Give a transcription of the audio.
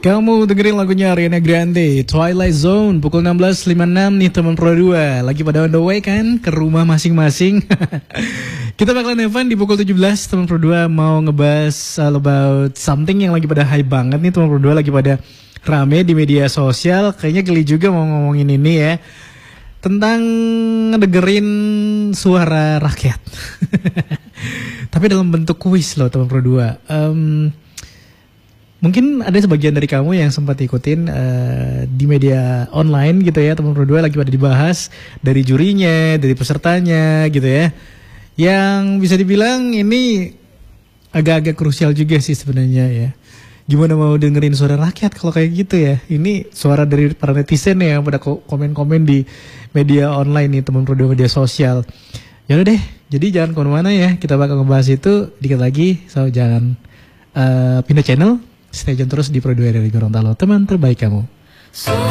Kamu dengerin lagunya Ariana Grande, Twilight Zone, pukul 16.56 nih teman Pro 2. Lagi pada on the way kan ke rumah masing-masing. Kita bakalan have fun di pukul 17, teman Pro 2 mau ngebahas all about something yang lagi pada hype banget nih teman Pro 2, lagi pada rame di media sosial. Kayaknya geli juga mau ngomongin ini ya, tentang ngedengerin suara rakyat. Tapi dalam bentuk kuis loh teman Pro 2. Mungkin ada sebagian dari kamu yang sempat ikutin di media online gitu ya, teman Pro 2 lagi pada dibahas dari jurinya, dari pesertanya gitu ya. Yang bisa dibilang ini agak-agak krusial juga sih sebenarnya ya. Gimana mau dengerin suara rakyat kalau kayak gitu ya? Ini suara dari para netizen ya yang pada komen-komen di media online nih teman Pro 2, media sosial. Yaudah deh, jadi jangan kemana-mana ya, kita bakal ngebahas itu dikit lagi, so jangan pindah channel. Stay tune terus di Pro 2 dari Gorontalo, teman terbaik kamu.